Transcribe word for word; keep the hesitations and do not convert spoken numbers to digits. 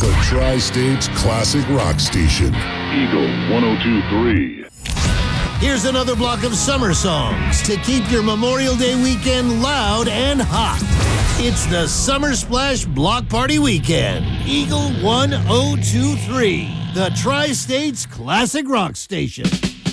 The Tri-States Classic Rock Station. Eagle one oh two three. Here's another block of summer songs to keep your Memorial Day weekend loud and hot. It's the Summer Splash Block Party Weekend. Eagle one oh two three, the Tri-States Classic Rock Station.